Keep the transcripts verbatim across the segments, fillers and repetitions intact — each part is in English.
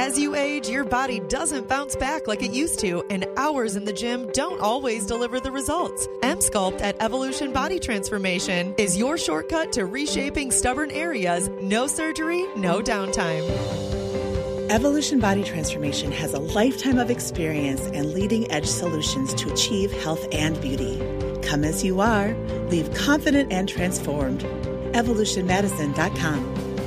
As you age, your body doesn't bounce back like it used to, and hours in the gym don't always deliver the results. M-Sculpt at Evolution Body Transformation is your shortcut to reshaping stubborn areas. No surgery, no downtime. Evolution Body Transformation has a lifetime of experience and leading-edge solutions to achieve health and beauty. Come as you are. Leave confident and transformed. evolution medicine dot com.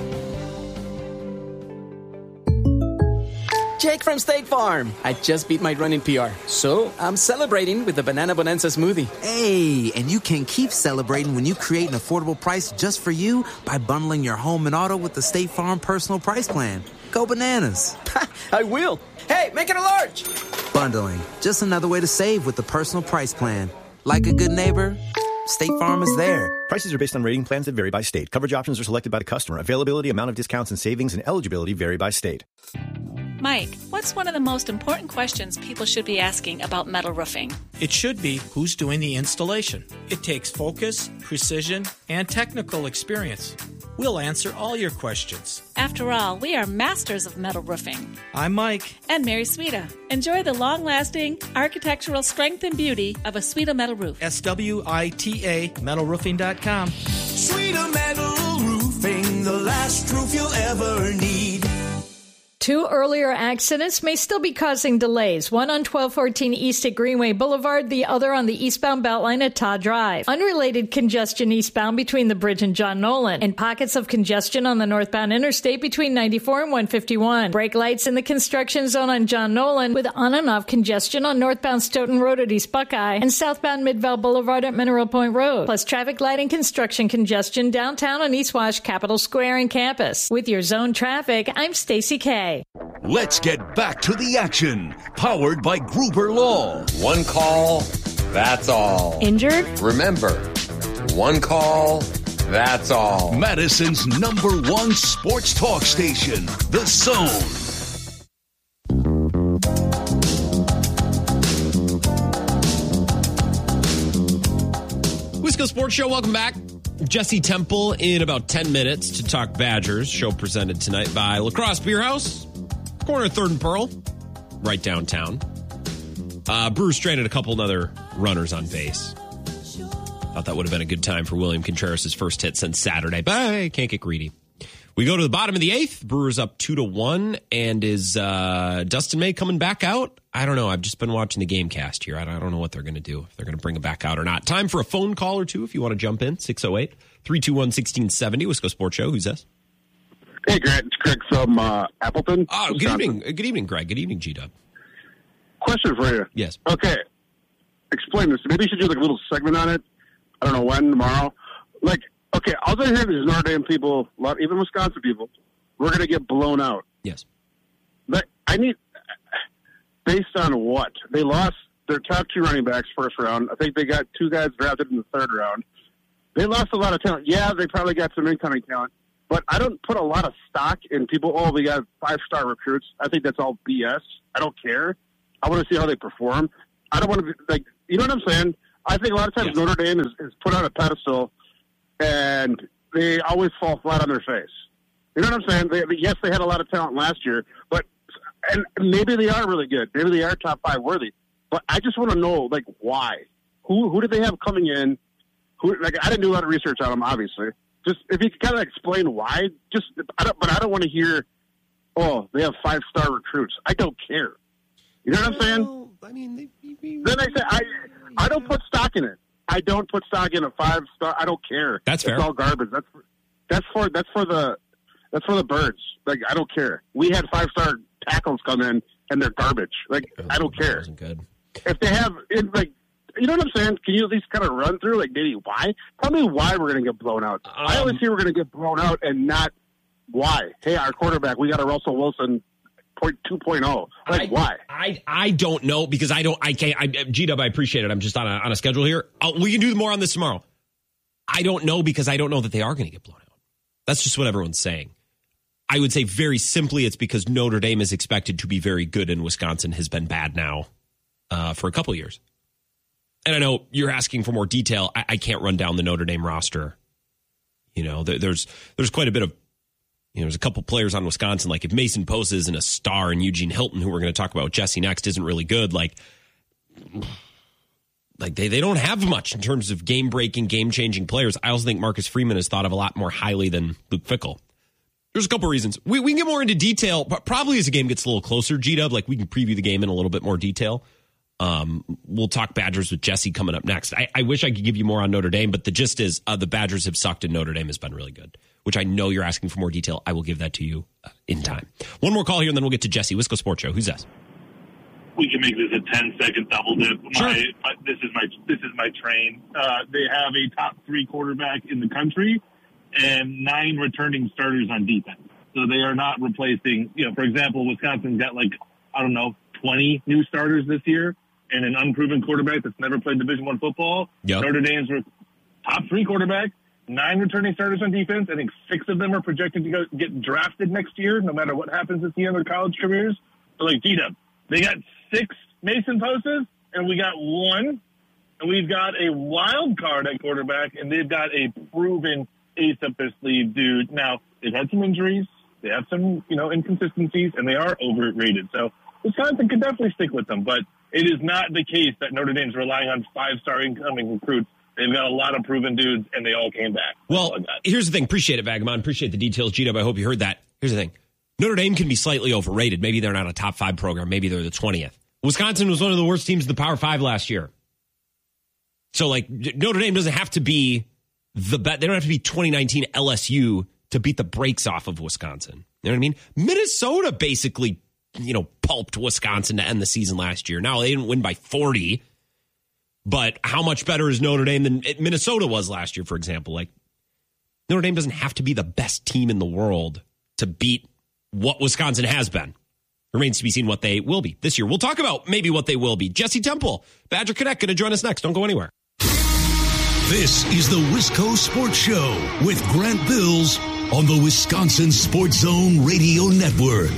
Jake from State Farm. I just beat my running P R, so I'm celebrating with the Banana Bonanza smoothie. Hey, and you can keep celebrating when you create an affordable price just for you by bundling your home and auto with the State Farm Personal Price Plan. Go bananas. I will. Hey, make it a large. Bundling, just another way to save with the Personal Price Plan. Like a good neighbor, State Farm is there. Prices are based on rating plans that vary by state. Coverage options are selected by the customer. Availability, amount of discounts and savings, and eligibility vary by state. Mike, what's one of the most important questions people should be asking about metal roofing? It should be who's doing the installation. It takes focus, precision, and technical experience. We'll answer all your questions. After all, we are masters of metal roofing. I'm Mike. And Mary Swita. Enjoy the long-lasting architectural strength and beauty of a Swita metal roof. S W I T A metal roofing dot com. Swita Metal Roofing, the last roof you'll ever need. Two earlier accidents may still be causing delays, one on twelve fourteen East at Greenway Boulevard, the other on the eastbound Beltline at Todd Drive. Unrelated congestion eastbound between the bridge and John Nolan, and pockets of congestion on the northbound interstate between ninety-four and one fifty-one. Brake lights in the construction zone on John Nolan, with on and off congestion on northbound Stoughton Road at East Buckeye and southbound Midvale Boulevard at Mineral Point Road, plus traffic light and construction congestion downtown on East Wash, Capitol Square, and campus. With your zone traffic, I'm Stacy Kay. Let's get back to the action. Powered by Gruber Law. One call, that's all. Injured? Remember, one call, that's all. Madison's number one sports talk station, The Zone. Wisco Sports Show, welcome back. Jesse Temple in about ten minutes to talk Badgers. Show presented tonight by La Crosse Beer House, corner third and Pearl, right downtown. Uh, Brewers traded a couple other runners on base. Thought that would have been a good time for William Contreras' first hit since Saturday, but I can't get greedy. We go to the bottom of the eighth. Brewers up two to one, and is uh, Dustin May coming back out? I don't know. I've just been watching the game cast here. I don't know what they're going to do, if they're going to bring him back out or not. Time for a phone call or two if you want to jump in. six oh eight, three two one, one six seven oh. Wisco Sports Show. Who's this? Hey, Grant. It's Greg from uh, Appleton. Oh, good evening. Good evening, Greg. Good evening, G-Dub. Question for you. Yes. Okay. Explain this. Maybe you should do like a little segment on it. I don't know when, tomorrow. Like, okay, all I hear is Notre Dame people, a lot, even Wisconsin people, we're going to get blown out. Yes. But I need, based on what? They lost their top two running backs first round. I think they got two guys drafted in the third round. They lost a lot of talent. Yeah, they probably got some incoming talent. But I don't put a lot of stock in people, oh, we got five-star recruits. I think that's all B S. I don't care. I want to see how they perform. I don't want to be, like, you know what I'm saying? I think a lot of times yes. Notre Dame is, is put on a pedestal, and they always fall flat on their face. You know what I'm saying? They, yes, they had a lot of talent last year, but and maybe they are really good. Maybe they are top five worthy. But I just want to know, like, why? Who who did they have coming in? Who like I didn't do a lot of research on them, obviously. Just if you could kind of explain why. Just I don't, but I don't want to hear, oh, they have five star recruits. I don't care. You know what I'm saying? Well, I mean, they, they, then I say I I don't put stock in it. I don't put stock in a five star. I don't care. That's fair. It's all garbage. That's that's for that's for the that's for the birds. Like I don't care. We had five star tackles come in and they're garbage. Like oh, I don't care. That wasn't good. If they have it, like. You know what I'm saying? Can you at least kind of run through, like, maybe why? Tell me why we're going to get blown out. Um, I always hear we're going to get blown out and not why. Hey, our quarterback, we got a Russell Wilson two point oh. Like, I, why? I I don't know because I don't, I can't, I, G-Dub, I appreciate it. I'm just on a, on a schedule here. I'll, we can do more on this tomorrow. I don't know because I don't know that they are going to get blown out. That's just what everyone's saying. I would say very simply it's because Notre Dame is expected to be very good and Wisconsin has been bad now uh, for a couple of years. And I know you're asking for more detail. I, I can't run down the Notre Dame roster. You know, there, there's there's quite a bit of, You know, there's a couple players on Wisconsin, like if Mason Poses and a star and Eugene Hilton, who we're going to talk about with Jesse next, isn't really good, like, like they, they don't have much in terms of game-breaking, game-changing players. I also think Marcus Freeman is thought of a lot more highly than Luke Fickell. There's a couple reasons. We, we can get more into detail, but probably as the game gets a little closer, G-Dub, like we can preview the game in a little bit more detail. Um, we'll talk Badgers with Jesse coming up next. I, I wish I could give you more on Notre Dame, but the gist is uh, the Badgers have sucked and Notre Dame has been really good, which I know you're asking for more detail. I will give that to you uh, in time. One more call here, and then we'll get to Jesse. Wisco Sports Show. Who's this? We can make this a ten-second double dip. Sure. My, my, this is my this is my train. Uh, they have a top three quarterback in the country and nine returning starters on defense. So they are not replacing. You know, for example, Wisconsin's got like I don't know twenty new starters this year. And an unproven quarterback that's never played Division One football. Yep. Notre Dame's top three quarterback, nine returning starters on defense. I think six of them are projected to go get drafted next year, no matter what happens at the end of their college careers. So, like, G-Dub, they got six Mason Poses, and we got one. And we've got a wild card at quarterback, and they've got a proven ace up their sleeve dude. Now, they've had some injuries. They have some, you know, inconsistencies, and they are overrated. So, Wisconsin could definitely stick with them, but it is not the case that Notre Dame's relying on five-star incoming recruits. They've got a lot of proven dudes, and they all came back. Well, here's the thing. Appreciate it, Vagabond. Appreciate the details, G-Dub. I hope you heard that. Here's the thing. Notre Dame can be slightly overrated. Maybe they're not a top five program. Maybe they're the twentieth. Wisconsin was one of the worst teams in the Power Five last year. So, like, Notre Dame doesn't have to be the best. They don't have to be twenty nineteen L S U to beat the brakes off of Wisconsin. You know what I mean? Minnesota basically, you know, pulped Wisconsin to end the season last year. Now, they didn't win by forty, but how much better is Notre Dame than Minnesota was last year, for example? Like, Notre Dame doesn't have to be the best team in the world to beat what Wisconsin has been. Remains to be seen what they will be this year. We'll talk about maybe what they will be. Jesse Temple, Badger Connect, going to join us next. Don't go anywhere. This is the Wisco Sports Show with Grant Bills on the Wisconsin Sports Zone Radio Network.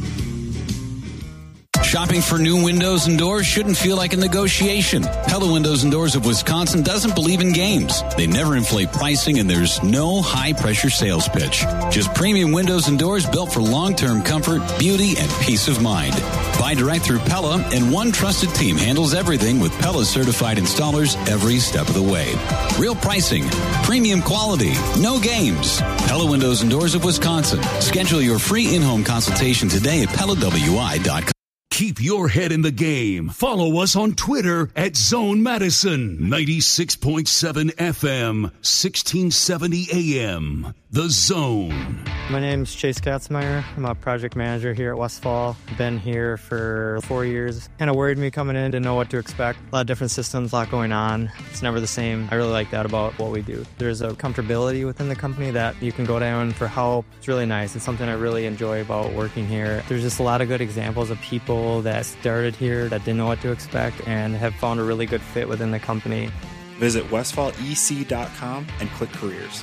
Shopping for new windows and doors shouldn't feel like a negotiation. Pella Windows and Doors of Wisconsin doesn't believe in games. They never inflate pricing, and there's no high-pressure sales pitch. Just premium windows and doors built for long-term comfort, beauty, and peace of mind. Buy direct through Pella, and one trusted team handles everything with Pella-certified installers every step of the way. Real pricing, premium quality, no games. Pella Windows and Doors of Wisconsin. Schedule your free in-home consultation today at Pella W I dot com. Keep your head in the game. Follow us on Twitter at Zone Madison. ninety-six point seven F M, sixteen seventy A M. The Zone. My name's Chase Katzmeyer. I'm a project manager here at Westfall. Been here for four years. Kind of worried me coming in, didn't know what to expect. A lot of different systems, a lot going on. It's never the same. I really like that about what we do. There's a comfortability within the company that you can go down for help. It's really nice. It's something I really enjoy about working here. There's just a lot of good examples of people that started here that didn't know what to expect and have found a really good fit within the company. Visit westfall e c dot com and click careers.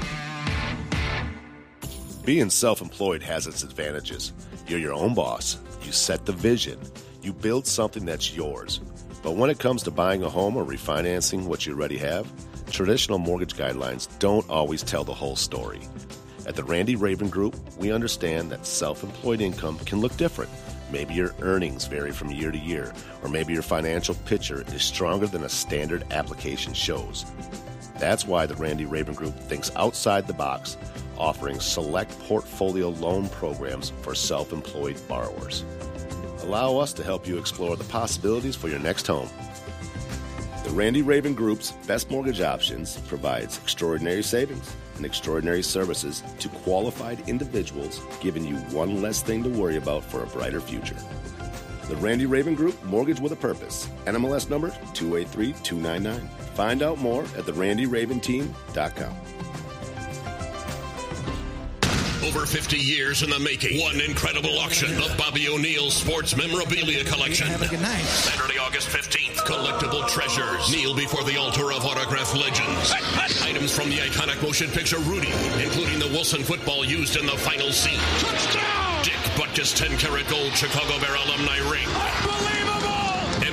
Being self-employed has its advantages. You're your own boss. You set the vision. You build something that's yours. But when it comes to buying a home or refinancing what you already have, traditional mortgage guidelines don't always tell the whole story. At the Randy Raven Group, we understand that self-employed income can look different. Maybe your earnings vary from year to year, or maybe your financial picture is stronger than a standard application shows. That's why the Randy Raven Group thinks outside the box, offering select portfolio loan programs for self-employed borrowers. Allow us to help you explore the possibilities for your next home. The Randy Raven Group's Best Mortgage Options provides extraordinary savings and extraordinary services to qualified individuals, giving you one less thing to worry about for a brighter future. The Randy Raven Group, Mortgage with a Purpose. N M L S number two eight three two nine nine. Find out more at the randy raven team dot com. Over fifty years in the making. One incredible auction of Bobby O'Neill's sports memorabilia collection. Have a good night. Saturday, August fifteenth. Collectible treasures. Kneel before the altar of autograph legends. Items from the iconic motion picture Rudy, including the Wilson football used in the final scene. Touchdown! Dick Butkus ten karat gold Chicago Bear alumni ring. Unbelievable!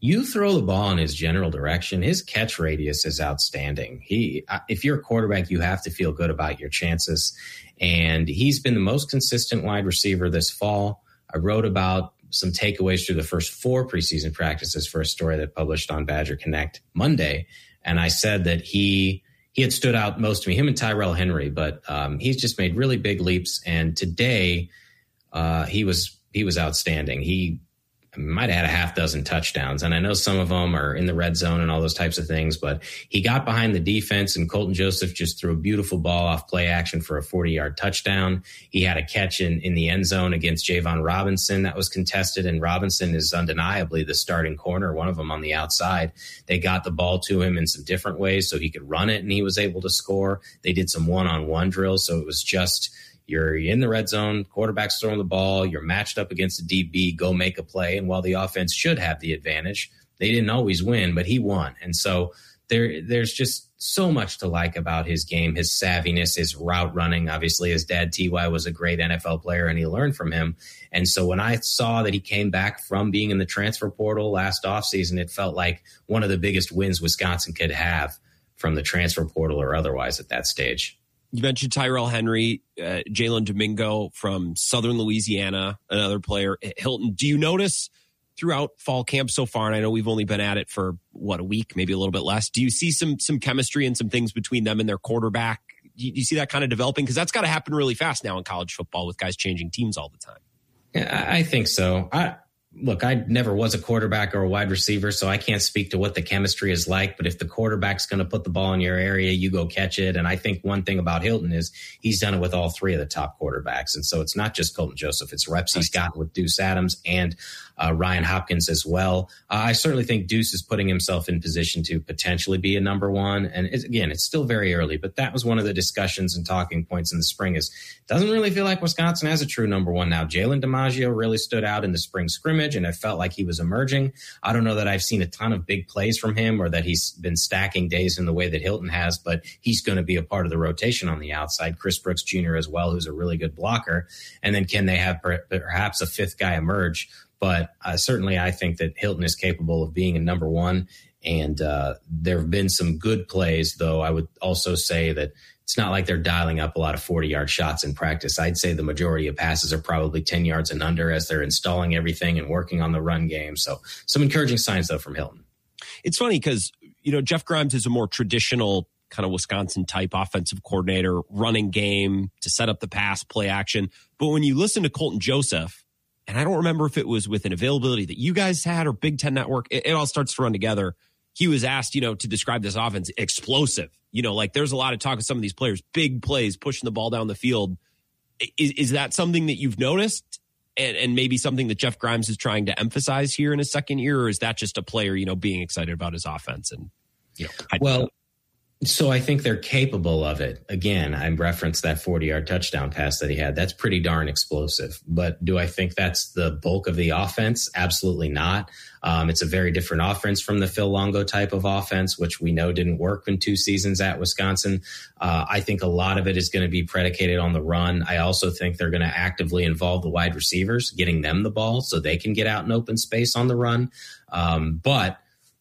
You throw the ball in his general direction, his catch radius is outstanding. He, if you're a quarterback, you have to feel good about your chances. And he's been the most consistent wide receiver this fall. I wrote about some takeaways through the first four preseason practices for a story that published on Badger Connect Monday. And I said that he he had stood out most to me, him and Tyrell Henry, but um, he's just made really big leaps. And today uh, he was he was outstanding. He might have had a half dozen touchdowns. And I know some of them are in the red zone and all those types of things, but he got behind the defense and Colton Joseph just threw a beautiful ball off play action for a forty-yard touchdown. He had a catch in, in the end zone against Javon Robinson that was contested, and Robinson is undeniably the starting corner, one of them on the outside. They got the ball to him in some different ways so he could run it, and he was able to score. They did some one-on-one drills, so it was just – you're in the red zone, quarterback's throwing the ball, you're matched up against a D B, go make a play. And while the offense should have the advantage, they didn't always win, but he won. And so there, there's just so much to like about his game, his savviness, his route running. Obviously, his dad, T Y, was a great N F L player, and he learned from him. And so when I saw that he came back from being in the transfer portal last offseason, it felt like one of the biggest wins Wisconsin could have from the transfer portal or otherwise at that stage. You mentioned Tyrell Henry, uh, Jalen Domingo from Southern Louisiana, another player at Hilton. Do you notice throughout fall camp so far, and I know we've only been at it for, what, a week, maybe a little bit less, do you see some some chemistry and some things between them and their quarterback? Do you, do you see that kind of developing? Because that's got to happen really fast now in college football with guys changing teams all the time. Yeah, I think so. I Look, I never was a quarterback or a wide receiver, so I can't speak to what the chemistry is like. But if the quarterback's going to put the ball in your area, you go catch it. And I think one thing about Hilton is he's done it with all three of the top quarterbacks. And so it's not just Colton Joseph. It's reps he's gotten with Deuce Adams and uh, Ryan Hopkins as well. Uh, I certainly think Deuce is putting himself in position to potentially be a number one. And it's, again, it's still very early, but that was one of the discussions and talking points in the spring is it doesn't really feel like Wisconsin has a true number one now. Jalen DiMaggio really stood out in the spring scrimmage, and it felt like he was emerging. I don't know that I've seen a ton of big plays from him or that he's been stacking days in the way that Hilton has, but he's going to be a part of the rotation on the outside. Chris Brooks Junior as well, who's a really good blocker. And then can they have per- perhaps a fifth guy emerge? But uh, certainly I think that Hilton is capable of being a number one. And uh, there have been some good plays, though I would also say that it's not like they're dialing up a lot of forty-yard shots in practice. I'd say the majority of passes are probably ten yards and under as they're installing everything and working on the run game. So some encouraging signs, though, from Hilton. It's funny because, you know, Jeff Grimes is a more traditional kind of Wisconsin-type offensive coordinator, running game to set up the pass, play action. But when you listen to Colton Joseph, and I don't remember if it was with an availability that you guys had or Big Ten Network, it, it all starts to run together. He was asked, you know, to describe this offense, explosive. You know, like there's a lot of talk of some of these players, big plays, pushing the ball down the field. Is, is that something that you've noticed and, and maybe something that Jeff Grimes is trying to emphasize here in his second year? Or is that just a player, you know, being excited about his offense? And, you know, I well, so I think they're capable of it. Again, I referenced that forty-yard touchdown pass that he had. That's pretty darn explosive. But do I think that's the bulk of the offense? Absolutely not. Um, it's a very different offense from the Phil Longo type of offense, which we know didn't work in two seasons at Wisconsin. Uh, I think a lot of it is going to be predicated on the run. I also think they're going to actively involve the wide receivers, getting them the ball so they can get out in open space on the run. Um, but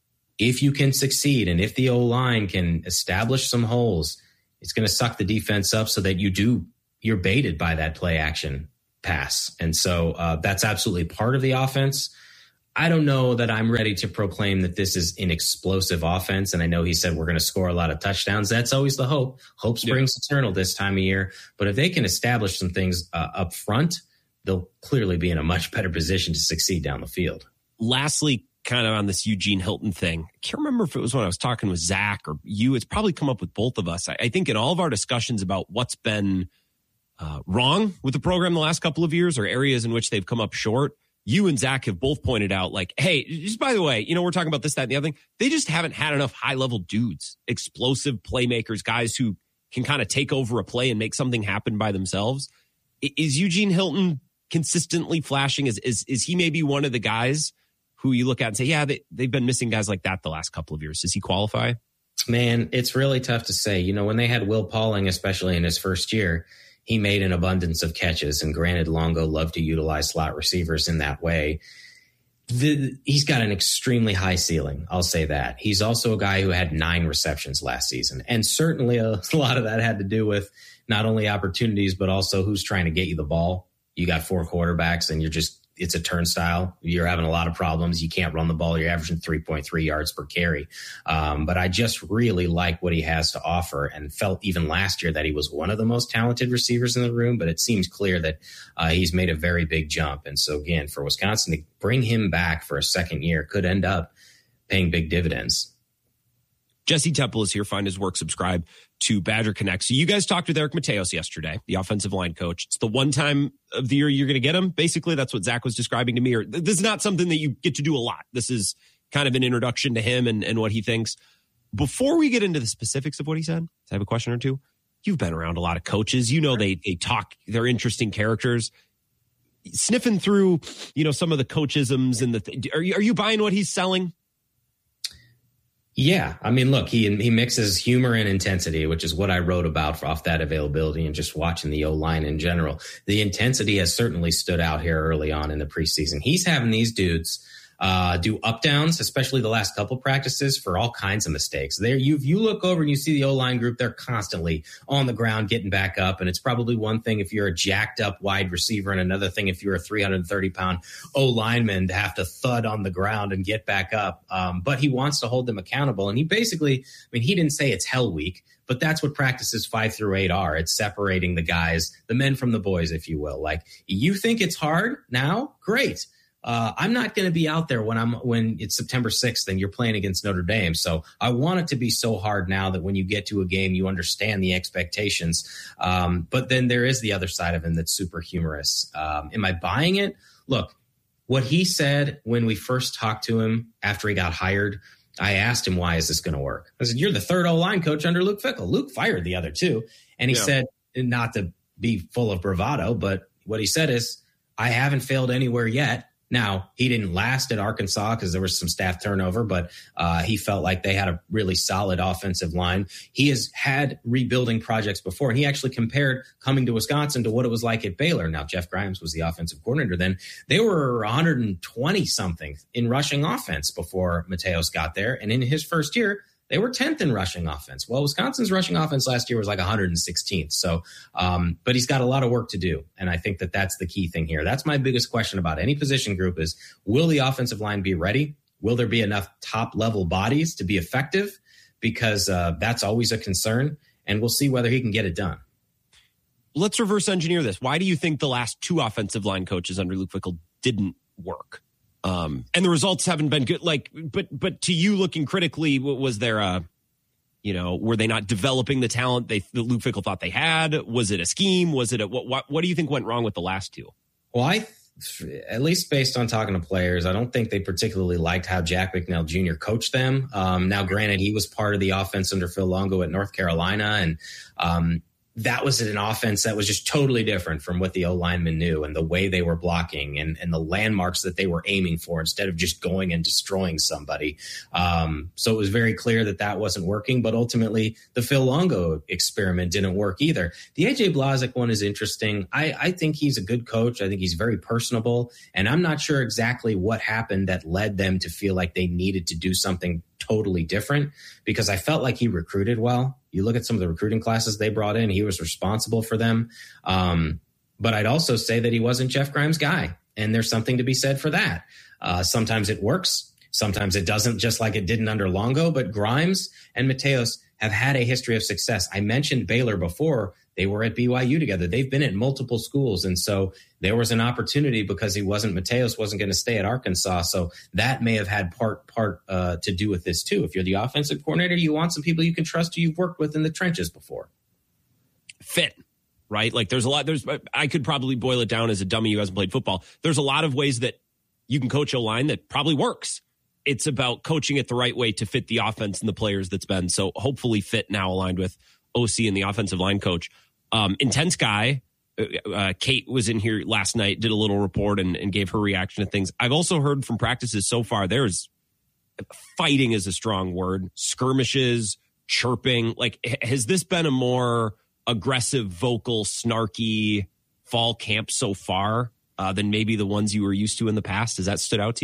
if you can succeed and if the O-line can establish some holes, it's going to suck the defense up so that you do, you're baited by that play action pass. And so uh, that's absolutely part of the offense. I don't know that I'm ready to proclaim that this is an explosive offense. And I know he said we're going to score a lot of touchdowns. That's always the hope. Hope springs yeah. eternal this time of year. But if they can establish some things uh, up front, they'll clearly be in a much better position to succeed down the field. Lastly, kind of on this Eugene Hilton thing, I can't remember if it was when I was talking with Zach or you. It's probably come up with both of us. I, I think in all of our discussions about what's been uh, wrong with the program the last couple of years or areas in which they've come up short, you and Zach have both pointed out, like, hey, just by the way, you know, we're talking about this, that, and the other thing. They just haven't had enough high-level dudes, explosive playmakers, guys who can kind of take over a play and make something happen by themselves. Is Eugene Hilton consistently flashing? Is is, is he maybe one of the guys who you look at and say, yeah, they, they've been missing guys like that the last couple of years? Does he qualify? Man, it's really tough to say. You know, when they had Will Pauling, especially in his first year, he made an abundance of catches. And granted, Longo loved to utilize slot receivers in that way. The, he's got an extremely high ceiling. I'll say that. He's also a guy who had nine receptions last season. And certainly a, a lot of that had to do with not only opportunities, but also who's trying to get you the ball. You got four quarterbacks and you're just, it's a turnstile. You're having a lot of problems. You can't run the ball. You're averaging three point three yards per carry. Um, but I just really like what he has to offer, and felt even last year that he was one of the most talented receivers in the room. But it seems clear that uh, he's made a very big jump. And so again, for Wisconsin to bring him back for a second year could end up paying big dividends. Jesse Temple is here. Find his work. Subscribe to Badger Connect. So you guys talked with Eric Mateos yesterday, the offensive line coach. It's the one time of the year you're going to get him. Basically, that's what Zach was describing to me. Or this is not something that you get to do a lot. This is kind of an introduction to him and, and what he thinks. Before we get into the specifics of what he said, I have a question or two. You've been around a lot of coaches. You know, they they talk, they're interesting characters. Sniffing through, you know, some of the coachisms and the, th- are you, are you buying what he's selling? Yeah. I mean, look, he he mixes humor and intensity, which is what I wrote about off that availability and just watching the O-line in general. The intensity has certainly stood out here early on in the preseason. He's having these dudes uh, do up downs, especially the last couple practices, for all kinds of mistakes. There, you you look over and you see the O-line group, they're constantly on the ground getting back up. And it's probably one thing if you're a jacked up wide receiver and another thing if you're a three hundred thirty pound O-lineman to have to thud on the ground and get back up. Um, but he wants to hold them accountable. And he basically, I mean, he didn't say it's hell week, but that's what practices five through eight are. It's separating the guys, the men from the boys, if you will. Like, you think it's hard now? Great. Uh, I'm not going to be out there when I'm when it's September sixth and you're playing against Notre Dame. So I want it to be so hard now that when you get to a game, you understand the expectations. Um, but then there is the other side of him that's super humorous. Um, am I buying it? Look, what he said when we first talked to him after he got hired, I asked him, why is this going to work? I said, you're the third O-line coach under Luke Fickell. Luke fired the other two. And he yeah. said, not to be full of bravado, but what he said is, I haven't failed anywhere yet. Now, he didn't last at Arkansas because there was some staff turnover, but uh, he felt like they had a really solid offensive line. He has had rebuilding projects before, and he actually compared coming to Wisconsin to what it was like at Baylor. Now, Jeff Grimes was the offensive coordinator then. They were one hundred twenty something in rushing offense before Mateos got there, and in his first year, they were tenth in rushing offense. Well, Wisconsin's rushing offense last year was like one hundred sixteenth. So, um, but he's got a lot of work to do. And I think that that's the key thing here. That's my biggest question about any position group is, will the offensive line be ready? Will there be enough top level bodies to be effective? Because uh, that's always a concern. And we'll see whether he can get it done. Let's reverse engineer this. Why do you think the last two offensive line coaches under Luke Fickell didn't work? Um, and the results haven't been good. Like, but, but to you looking critically, was there a, you know, were they not developing the talent they, that Luke Fickell thought they had? Was it a scheme? Was it a, what, what, what do you think went wrong with the last two? Well, I, at least based on talking to players, I don't think they particularly liked how Jack McNeil Junior coached them. Um, now granted, he was part of the offense under Phil Longo at North Carolina, and, um, that was an offense that was just totally different from what the O-linemen knew and the way they were blocking and, and the landmarks that they were aiming for instead of just going and destroying somebody. Um, so it was very clear that that wasn't working, but ultimately the Phil Longo experiment didn't work either. The A J Blazek one is interesting. I, I think he's a good coach. I think he's very personable, and I'm not sure exactly what happened that led them to feel like they needed to do something totally different, because I felt like he recruited well. You look at some of the recruiting classes they brought in, he was responsible for them. Um, but I'd also say that he wasn't Jeff Grimes' guy, and there's something to be said for that. Uh, sometimes it works. Sometimes it doesn't, just like it didn't under Longo, but Grimes and Mateos have had a history of success. I mentioned Baylor before. They were at B Y U together. They've been at multiple schools. And so there was an opportunity because he wasn't, Mateos wasn't going to stay at Arkansas. So that may have had part, part uh, to do with this too. If you're the offensive coordinator, you want some people you can trust who you've worked with in the trenches before. Fit, right? Like there's a lot, there's, I could probably boil it down as a dummy who hasn't played football. There's a lot of ways that you can coach a line that probably works. It's about coaching it the right way to fit the offense and the players that's been. So hopefully Fit now aligned with O C and the offensive line coach. Um, intense guy. Uh, Kate was in here last night, did a little report and, and gave her reaction to things. I've also heard from practices so far, there's fighting is a strong word, skirmishes, chirping. Like, has this been a more aggressive, vocal, snarky fall camp so far uh, than maybe the ones you were used to in the past? Has that stood out to you?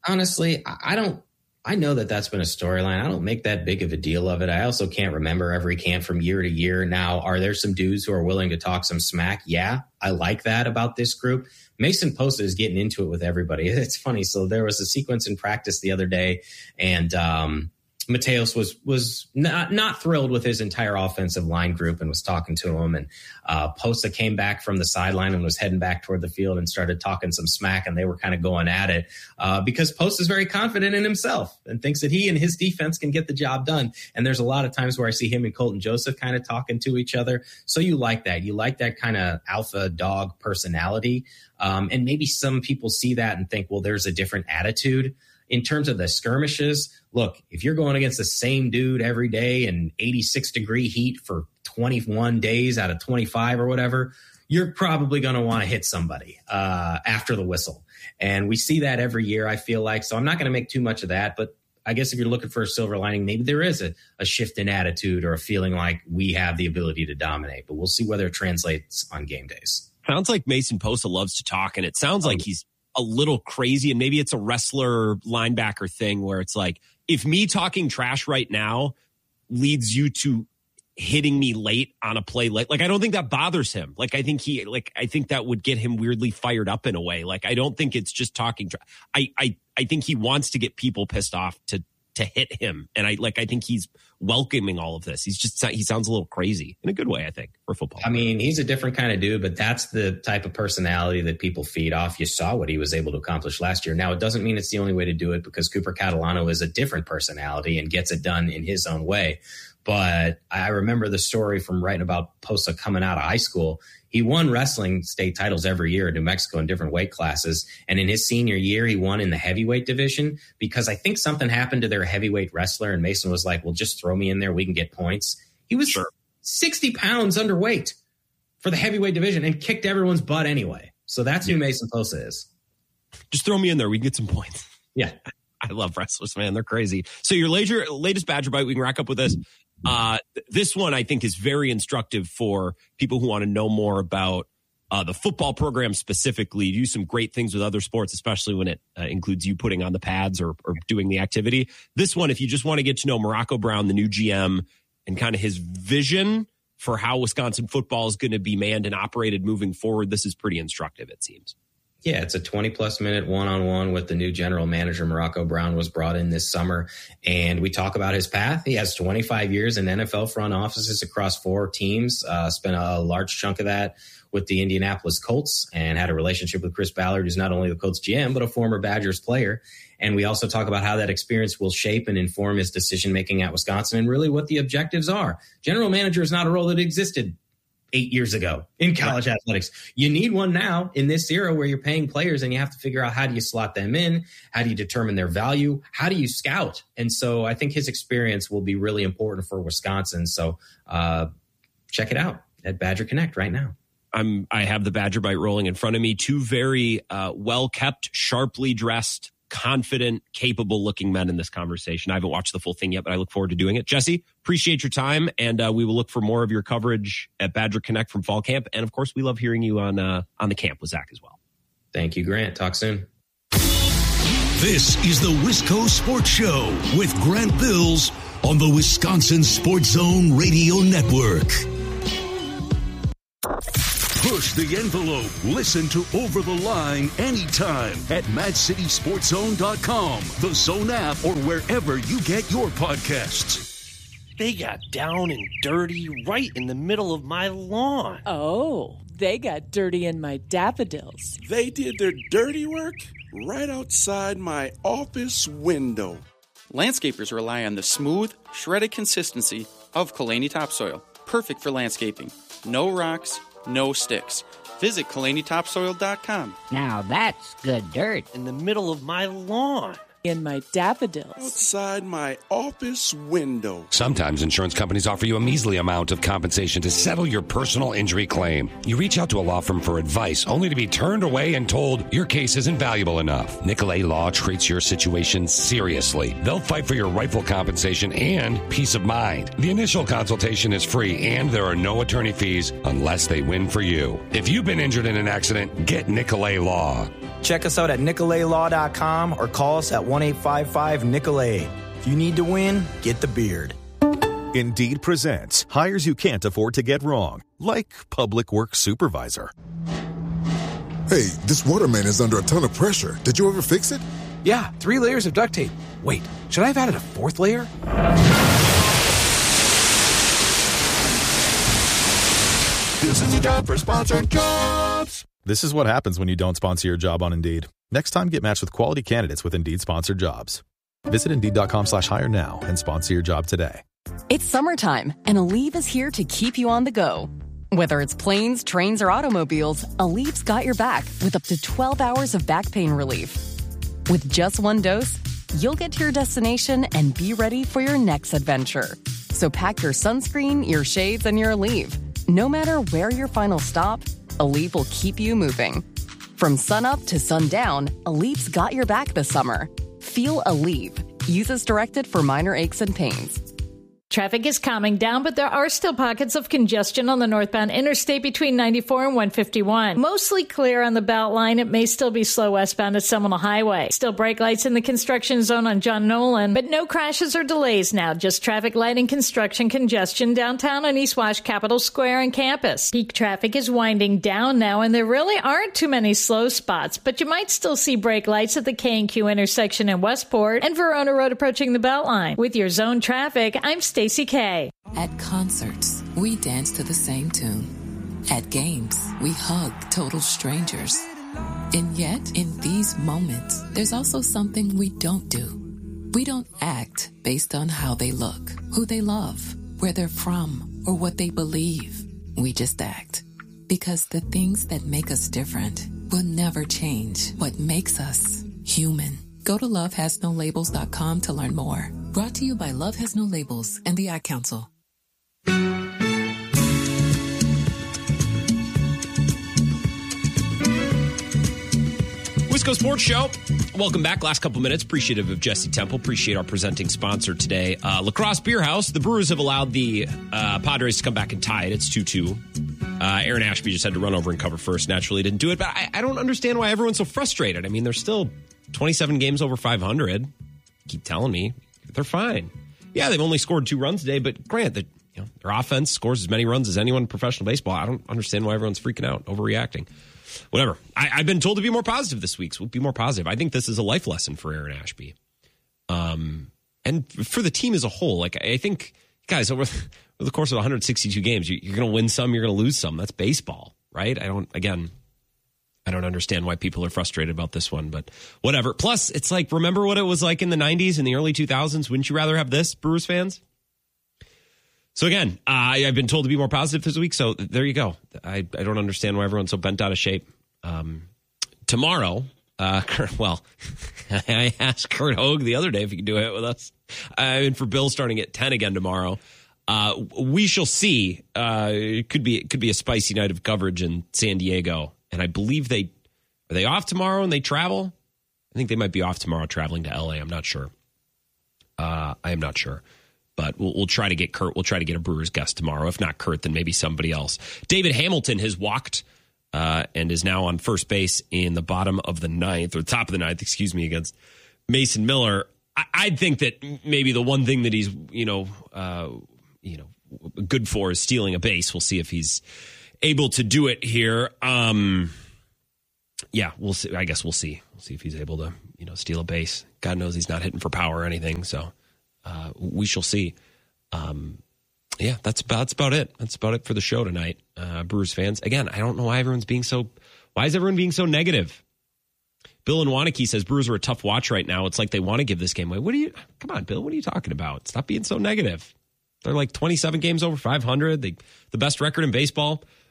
honestly, I don't, I know that that's been a storyline. I don't make that big of a deal of it. I also can't remember every camp from year to year. Now, are there some dudes who are willing to talk some smack? Yeah, I like that about this group. Mason Posa is getting into it with everybody. It's funny. So there was a sequence in practice the other day, and um, Mateos was was not, not thrilled with his entire offensive line group and was talking to him. And uh, Posa came back from the sideline and was heading back toward the field and started talking some smack, and they were kind of going at it uh, because Posa is very confident in himself and thinks that he and his defense can get the job done. And there's a lot of times where I see him and Colton Joseph kind of talking to each other. So you like that. You like that kind of alpha dog personality. Um, and maybe some people see that and think, well, there's a different attitude. In terms of the skirmishes, look, if you're going against the same dude every day in eighty-six degree heat for twenty-one days out of twenty-five or whatever, you're probably going to want to hit somebody uh, after the whistle. And we see that every year, I feel like. So I'm not going to make too much of that. But I guess if you're looking for a silver lining, maybe there is a, a shift in attitude or a feeling like we have the ability to dominate. But we'll see whether it translates on game days. Sounds like Mason Posa loves to talk, and it sounds like he's a little crazy, and maybe it's a wrestler linebacker thing where it's like, if me talking trash right now leads you to hitting me late on a play, like, like I don't think that bothers him. Like, I think he, like, I think that would get him weirdly fired up in a way. Like, I don't think it's just talking trash. I, I, I think he wants to get people pissed off to, to hit him. And I like, I think he's welcoming all of this. He's just, he sounds a little crazy in a good way, I think, for football. I mean, he's a different kind of dude, but that's the type of personality that people feed off. You saw what he was able to accomplish last year. Now, it doesn't mean it's the only way to do it, because Cooper Catalano is a different personality and gets it done in his own way. But I remember the story from writing about Posa coming out of high school. He won wrestling state titles every year in New Mexico in different weight classes. And in his senior year, he won in the heavyweight division because I think something happened to their heavyweight wrestler. And Mason was like, well, just throw me in there. We can get points. He was sure. sixty pounds underweight for the heavyweight division and kicked everyone's butt anyway. So that's yeah. who Mason Posa is. Just throw me in there. We can get some points. Yeah. I love wrestlers, man. They're crazy. So your later, latest Badger Bite, we can rack up with this. Uh, this one, I think, is very instructive for people who want to know more about uh, the football program specifically. You do some great things with other sports, especially when it uh, includes you putting on the pads or, or doing the activity. This one, if you just want to get to know Morocco Brown, the new G M, and kind of his vision for how Wisconsin football is going to be manned and operated moving forward, this is pretty instructive, it seems. Yeah, it's a twenty-plus minute one-on-one with the new general manager. Morocco Brown was brought in this summer, and we talk about his path. He has twenty-five years in N F L front offices across four teams, uh, spent a large chunk of that with the Indianapolis Colts, and had a relationship with Chris Ballard, who's not only the Colts G M, but a former Badgers player. And we also talk about how that experience will shape and inform his decision-making at Wisconsin and really what the objectives are. General manager is not a role that existed eight years ago in college athletics. You need one now in this era where you're paying players and you have to figure out how do you slot them in? How do you determine their value? How do you scout? And so I think his experience will be really important for Wisconsin. So uh, check it out at Badger Connect right now. I'm, I have the Badger Bite rolling in front of me. Two very uh, well-kept, sharply dressed, confident, capable looking men in this conversation. I haven't watched the full thing yet, but I look forward to doing it. Jesse, appreciate your time. And uh, we will look for more of your coverage at Badger Connect from fall camp. And of course, we love hearing you on, uh, on the camp with Zach as well. Thank you, Grant. Talk soon. This is the Wisco Sports Show with Grant Bills on the Wisconsin Sports Zone Radio Network. Push the envelope. Listen to Over the Line anytime at mad city sports zone dot com, the Zone app, or wherever you get your podcasts. They got down and dirty right in the middle of my lawn. Oh, they got dirty in my daffodils. They did their dirty work right outside my office window. Landscapers rely on the smooth, shredded consistency of Kalani Topsoil. Perfect for landscaping. No rocks, no sticks. Visit Kalani Topsoil dot com. Now that's good dirt. In the middle of my lawn. in my daffodils. Outside my office window. Sometimes insurance companies offer you a measly amount of compensation to settle your personal injury claim. You reach out to a law firm for advice, only to be turned away and told your case isn't valuable enough. Nicolay Law treats your situation seriously. They'll fight for your rightful compensation and peace of mind. The initial consultation is free, and there are no attorney fees unless they win for you. If you've been injured in an accident, get Nicolay Law. Check us out at Nicolay Law dot com or call us at one eight five five Nicolay. If you need to win, get the beard. Indeed presents hires you can't afford to get wrong, like public works supervisor. Hey, this waterman is under a ton of pressure. Did you ever fix it? Yeah, three layers of duct tape. Wait, should I have added a fourth layer? This is your job for sponsored jobs. This is what happens when you don't sponsor your job on Indeed. Next time, get matched with quality candidates with Indeed-sponsored jobs. Visit Indeed.com slash hire now and sponsor your job today. It's summertime, and Aleve is here to keep you on the go. Whether it's planes, trains, or automobiles, Aleve's got your back with up to twelve hours of back pain relief. With just one dose, you'll get to your destination and be ready for your next adventure. So pack your sunscreen, your shades, and your Aleve. No matter where your final stop, Aleve will keep you moving. From sunup to sundown, Aleve's got your back this summer. Feel Aleve. Use as directed for minor aches and pains. Traffic is calming down, but there are still pockets of congestion on the northbound interstate between ninety-four and one fifty-one. Mostly clear on the Beltline. It may still be slow westbound at Seminole Highway. Still brake lights in the construction zone on John Nolan, but no crashes or delays now. Just traffic light and construction congestion downtown on East Wash, Capitol Square, and campus. Peak traffic is winding down now, and there really aren't too many slow spots, but you might still see brake lights at the K and Q intersection in Westport and Verona Road approaching the Beltline. With your zone traffic, I'm Stacey K. At concerts, we dance to the same tune. At games, we hug total strangers. And yet, in these moments, there's also something we don't do. We don't act based on how they look, who they love, where they're from, or what they believe. We just act. Because the things that make us different will never change what makes us human. Go to love has no labels dot com to learn more. Brought to you by Love Has No Labels and the Ad Council. Wisco Sports Show. Welcome back. Last couple minutes. Appreciative of Jesse Temple. Appreciate our presenting sponsor today, uh, La Crosse Beer House. The Brewers have allowed the uh, Padres to come back and tie it. It's two two. Uh, Aaron Ashby just had to run over and cover first. Naturally didn't do it, but I, I don't understand why everyone's so frustrated. I mean, they're still twenty-seven games over five hundred. Keep telling me they're fine. Yeah, they've only scored two runs today, but grant that you know their offense scores as many runs as anyone in professional baseball. I don't understand why everyone's freaking out, overreacting. Whatever. I, I've been told to be more positive this week, so we'll be more positive. I think this is a life lesson for Aaron Ashby, um, and for the team as a whole. Like I think, guys, over, over the course of one hundred sixty-two games, you, you're going to win some, you're going to lose some. That's baseball, right? I don't. Again. I don't understand why people are frustrated about this one, but whatever. Plus, it's like, remember what it was like in the nineties and the early two thousands? Wouldn't you rather have this, Brewers fans? So again, uh, I've been told to be more positive this week, so there you go. I, I don't understand why everyone's so bent out of shape. Um, tomorrow, uh, well, I asked Kurt Hogue the other day if he could do it with us. I mean, for Bill starting at ten again tomorrow. Uh, we shall see. Uh, it could be, it could be a spicy night of coverage in San Diego. And I believe they are they off tomorrow and they travel. I think they might be off tomorrow traveling to L A. I'm not sure. Uh, I am not sure. But we'll, we'll try to get Kurt. We'll try to get a Brewers guest tomorrow. If not Kurt, then maybe somebody else. David Hamilton has walked uh, and is now on first base in the bottom of the ninth, or top of the ninth, excuse me, against Mason Miller. I, I think that maybe the one thing that he's, you know, uh, you know, good for is stealing a base. We'll see if he's able to do it here. Um, yeah, we'll see. I guess we'll see. We'll see if he's able to, you know, steal a base. God knows he's not hitting for power or anything. So uh, we shall see. Um, yeah, that's about, that's about it. That's about it for the show tonight. Uh, Brewers fans. Again, I don't know why everyone's being so, why is everyone being so negative? Bill in Wanakee says Brewers are a tough watch right now. It's like they want to give this game away. What are you, come on, Bill, what are you talking about? Stop being so negative. They're like twenty-seven games over five hundred. They, the best record in baseball.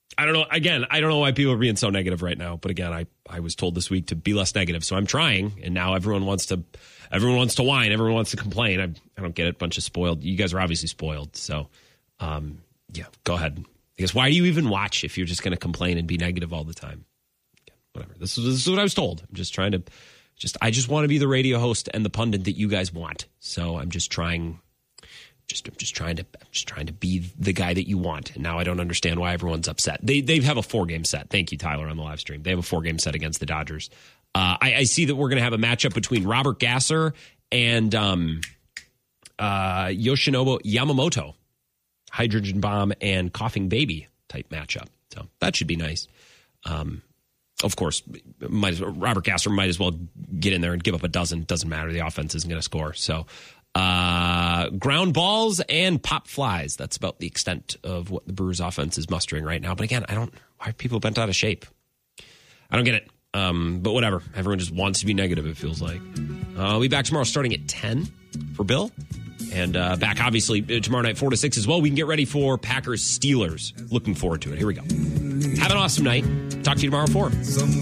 I don't know. Again, I don't know why people are being so negative right now. But again, I, I was told this week to be less negative. So I'm trying. And now everyone wants to everyone wants to whine. Everyone wants to complain. I, I don't get it. Bunch of spoiled. You guys are obviously spoiled. So, um, yeah, go ahead. I guess why do you even watch if you're just going to complain and be negative all the time? Yeah, whatever. This is, this is what I was told. I'm just trying to just I just want to be the radio host and the pundit that you guys want. So I'm just trying. Just, I'm just trying to, I'm just trying to be the guy that you want. And now I don't understand why everyone's upset. They, they have a four game set. Thank you, Tyler, on the live stream. They have a four game set against the Dodgers. Uh, I, I see that we're going to have a matchup between Robert Gasser and um, uh, Yoshinobu Yamamoto, hydrogen bomb and coughing baby type matchup. So that should be nice. Um, of course, might as well, Robert Gasser might as well get in there and give up a dozen. Doesn't matter. The offense isn't going to score. So. Uh, ground balls and pop flies. That's about the extent of what the Brewers offense is mustering right now. But again, I don't, why are people bent out of shape? I don't get it. Um, but whatever. Everyone just wants to be negative, it feels like. Uh, I'll be back tomorrow starting at ten for Bill. And uh, back, obviously, tomorrow night, four to six as well. We can get ready for Packers Steelers. Looking forward to it. Here we go. Have an awesome night. Talk to you tomorrow at four.